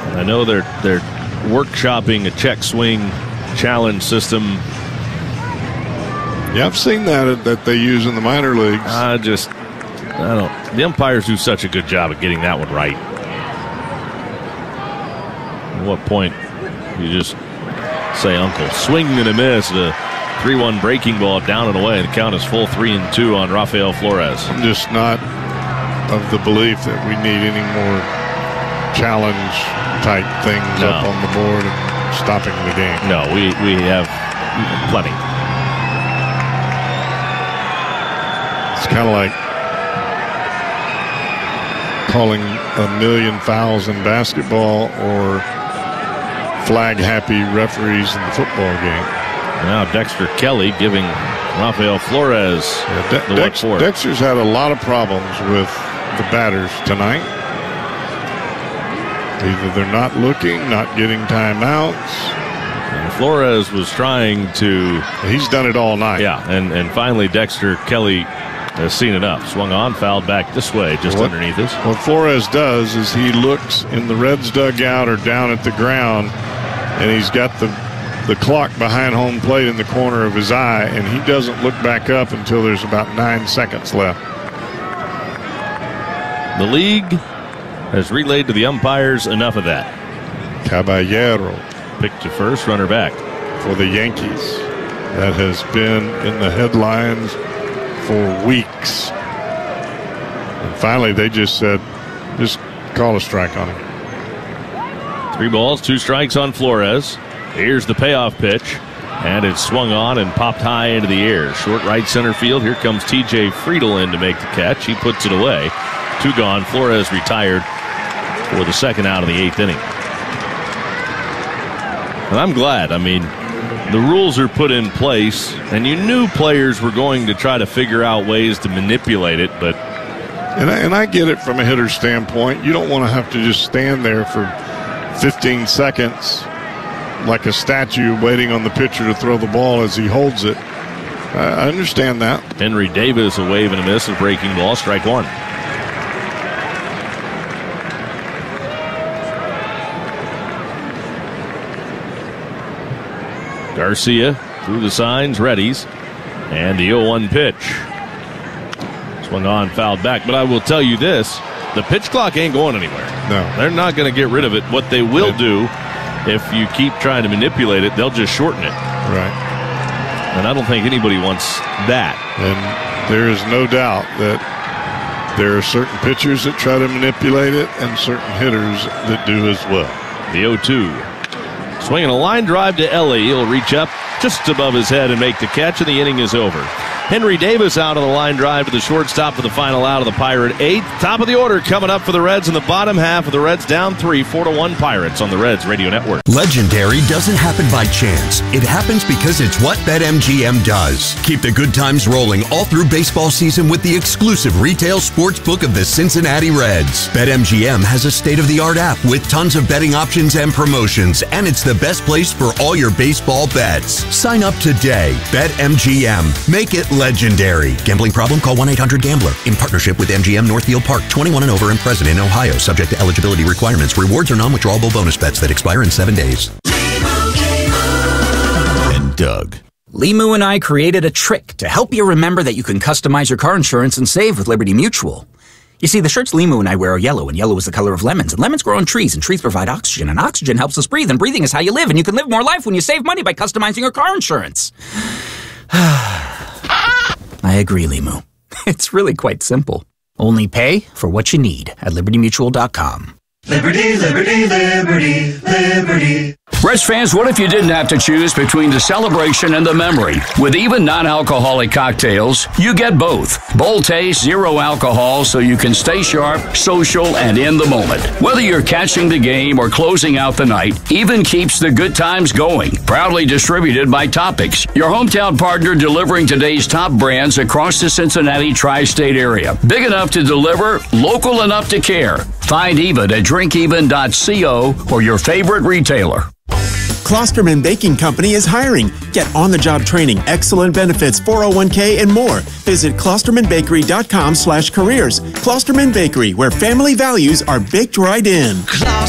I know they're workshopping a check swing challenge system. Yeah, I've seen that they use in the minor leagues. I don't. The umpires do such a good job of getting that one right. At what point you just say, "Uncle," swing and a miss. The 3-1 breaking ball down and away. The count is full 3-2 on Rafael Flores. I'm just not of the belief that we need any more challenge-type things up on the board and stopping the game. No, we have plenty. It's kind of like calling a million fouls in basketball or flag-happy referees in the football game. Now Dexter Kelly giving Rafael Flores the what for. Dexter's had a lot of problems with the batters tonight. Either they're not looking, not getting timeouts. And Flores was trying to... He's done it all night. Yeah, and finally Dexter Kelly has seen enough. Swung on, fouled back this way, just underneath us. What Flores does is he looks in the Reds dugout or down at the ground, and he's got the clock behind home plate in the corner of his eye, and he doesn't look back up until there's about 9 seconds left. The league has relayed to the umpires enough of that. Caballero picked to first, runner back for the Yankees. That has been in the headlines for weeks. And finally they just said, just call a strike on him. 3 balls, 2 strikes on Flores. Here's the payoff pitch, and it's swung on and popped high into the air. Short right center field. Here comes T.J. Friedel in to make the catch. He puts it away. 2 gone. Flores retired for the second out of the 8th inning. And I'm glad. I mean, the rules are put in place, and you knew players were going to try to figure out ways to manipulate it, but... And I get it from a hitter's standpoint. You don't want to have to just stand there for 15 seconds like a statue waiting on the pitcher to throw the ball as he holds it. I understand that. Henry Davis, a wave and a miss, a breaking ball, strike 1. Garcia through the signs, readies, and the 0-1 pitch. Swung on, fouled back, but I will tell you this, the pitch clock ain't going anywhere. No. They're not going to get rid of it. What they will do, if you keep trying to manipulate it, they'll just shorten it. Right. And I don't think anybody wants that. And there is no doubt that there are certain pitchers that try to manipulate it and certain hitters that do as well. The 0-2. Swinging a line drive to Ellie. He'll reach up just above his head and make the catch, and the inning is over. Henry Davis out on the line drive to the shortstop for the final out of the Pirate 8th. Top of the order coming up for the Reds in the bottom half of the Reds down 3, 4-1 Pirates on the Reds Radio Network. Legendary doesn't happen by chance. It happens because it's what BetMGM does. Keep the good times rolling all through baseball season with the exclusive retail sports book of the Cincinnati Reds. BetMGM has a state-of-the-art app with tons of betting options and promotions, and it's the best place for all your baseball bets. Sign up today. BetMGM. Make it legendary. Gambling problem? Call 1-800-GAMBLER. In partnership with MGM Northfield Park, 21 and over and present in Ohio. Subject to eligibility requirements. Rewards are non-withdrawable bonus bets that expire in 7 days. And Doug. Limu and I created a trick to help you remember that you can customize your car insurance and save with Liberty Mutual. You see, the shirts Limu and I wear are yellow, and yellow is the color of lemons, and lemons grow on trees, and trees provide oxygen, and oxygen helps us breathe, and breathing is how you live, and you can live more life when you save money by customizing your car insurance. I agree, Limu. It's really quite simple. Only pay for what you need at LibertyMutual.com. Liberty, liberty, liberty, liberty. Reds fans, what if you didn't have to choose between the celebration and the memory? With even non-alcoholic cocktails, you get both. Bold taste, zero alcohol, so you can stay sharp, social, and in the moment. Whether you're catching the game or closing out the night, Even keeps the good times going. Proudly distributed by Topics, your hometown partner delivering today's top brands across the Cincinnati tri-state area. Big enough to deliver, local enough to care. Find Even at drinkeven.co or your favorite retailer. Klosterman Baking Company is hiring. Get on-the-job training, excellent benefits, 401k, and more. Visit KlostermanBakery.com/careers. Klosterman Bakery, where family values are baked right in.